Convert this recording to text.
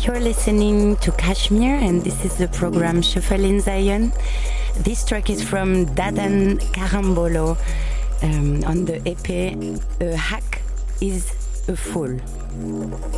You're listening to Kashmir, and this is the program Shuffle in Zion. This track is from Dadan Karambolo on the EP A Hack is a Fool.